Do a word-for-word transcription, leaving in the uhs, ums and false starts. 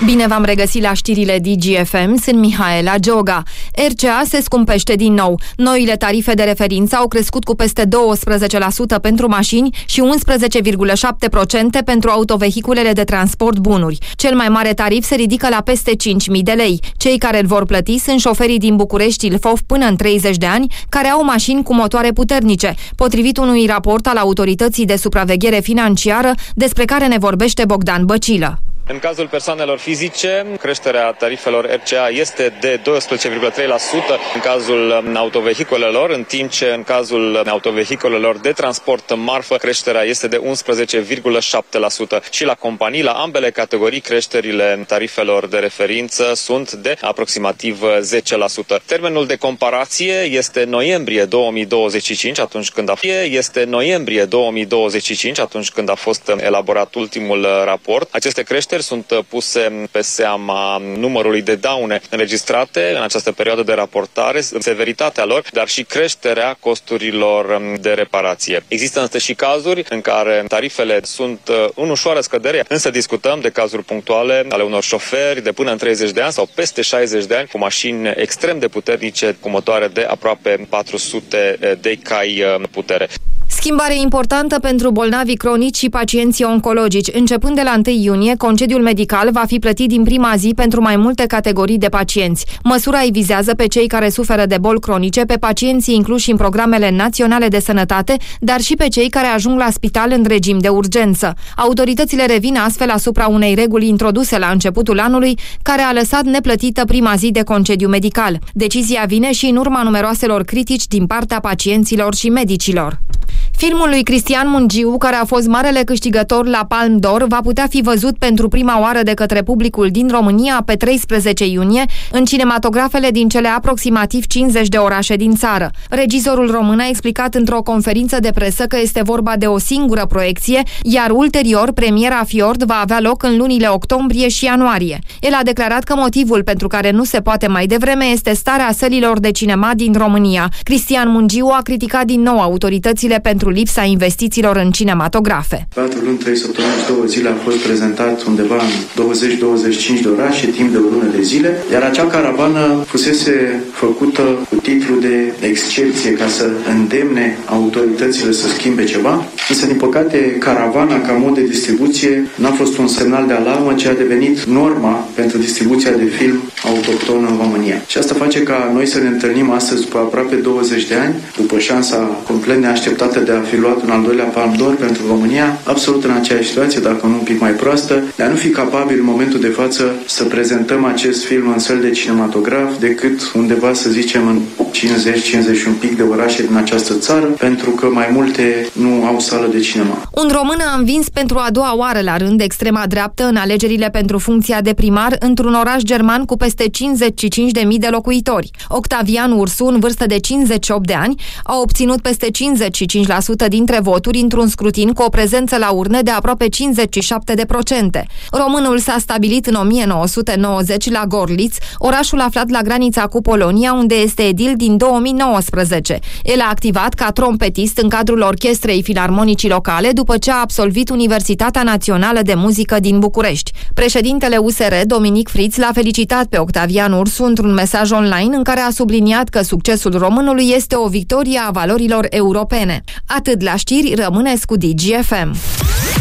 Bine v-am regăsit la știrile D G F M, sunt Mihaela Gioga. R C A se scumpește din nou. Noile tarife de referință au crescut cu peste douăsprezece la sută pentru mașini și unsprezece virgulă șapte la sută pentru autovehiculele de transport bunuri. Cel mai mare tarif se ridică la peste cinci mii de lei. Cei care îl vor plăti sunt șoferii din București Ilfov până în treizeci de ani, care au mașini cu motoare puternice, potrivit unui raport al Autorității de Supraveghere Financiară, despre care ne vorbește Bogdan Băcilă. În cazul persoanelor fizice, creșterea tarifelor R C A este de doisprezece virgulă trei la sută în cazul autovehiculelor, în timp ce în cazul autovehiculelor de transport marfă creșterea este de unsprezece virgulă șapte la sută. Și la companii, la ambele categorii, creșterile tarifelor de referință sunt de aproximativ zece la sută. Termenul de comparație este noiembrie două mii douăzeci și cinci, atunci când a este noiembrie două mii douăzeci și cinci, atunci când a fost elaborat ultimul raport. Aceste creșteri sunt puse pe seama numărului de daune înregistrate în această perioadă de raportare, severitatea lor, dar și creșterea costurilor de reparație. Există însă și cazuri în care tarifele sunt în ușoară scădere, însă discutăm de cazuri punctuale ale unor șoferi de până în treizeci de ani sau peste șaizeci de ani cu mașini extrem de puternice, cu motoare de aproape patru sute de cai putere. Schimbare importantă pentru bolnavii cronici și pacienții oncologici. Începând de la întâi iunie, concediul medical va fi plătit din prima zi pentru mai multe categorii de pacienți. Măsura îi vizează pe cei care suferă de boli cronice, pe pacienții incluși în programele naționale de sănătate, dar și pe cei care ajung la spital în regim de urgență. Autoritățile revin astfel asupra unei reguli introduse la începutul anului, care a lăsat neplătită prima zi de concediu medical. Decizia vine și în urma numeroaselor critici din partea pacienților și medicilor. Filmul lui Cristian Mungiu, care a fost marele câștigător la Palme d'Or, va putea fi văzut pentru prima oară de către publicul din România pe treisprezece iunie în cinematografele din cele aproximativ cincizeci de orașe din țară. Regizorul român a explicat într-o conferință de presă că este vorba de o singură proiecție, iar ulterior premiera Fjord va avea loc în lunile octombrie și ianuarie. El a declarat că motivul pentru care nu se poate mai devreme este starea sălilor de cinema din România. Cristian Mungiu a criticat din nou autoritățile pentru lipsa investițiilor în cinematografe. patru luni, trei săptămâni și două zile a fost prezentat undeva în douăzeci douăzeci și cinci de orașe, timp de o lună de zile, iar acea caravană fusese făcută cu titlu de excepție ca să îndemne autoritățile să schimbe ceva. Însă, din păcate, caravana ca mod de distribuție n-a fost un semnal de alarmă, ci a devenit norma pentru distribuția de film autohton în România. Și asta face ca noi să ne întâlnim astăzi după aproape douăzeci de ani, după șansa complet neașteptată de a fi luat un al doilea Palme d'Or pentru România, absolut în aceeași situație, dacă nu un pic mai proastă, de a nu fi capabil în momentul de față să prezentăm acest film în săli de cinematograf, decât undeva, să zicem, în cincizeci cincizeci și un pic de orașe din această țară, pentru că mai multe nu au sală de cinema. Un român a învins pentru a doua oară la rând extrema dreaptă în alegerile pentru funcția de primar într-un oraș german cu peste cincizeci și cinci de mii de locuitori. Octavian Ursu, în vârstă de cincizeci și opt de ani, a obținut peste cincizeci și cinci la sută dintre voturi într-un scrutin cu o prezență la urne de aproape cincizeci și șapte la sută. Românul s-a stabilit în o mie nouă sute nouăzeci la Gorliț, orașul aflat la granița cu Polonia, unde este edil din două mii nouăsprezece. El a activat ca trompetist în cadrul Orchestrei Filarmonicii Locale după ce a absolvit Universitatea Națională de Muzică din București. Președintele U S R, Dominic Friț, l-a felicitat pe Octavian Ursu într-un mesaj online în care a subliniat că succesul românului este o victorie a valorilor europene. Atât la știri, rămâneți cu D G F M.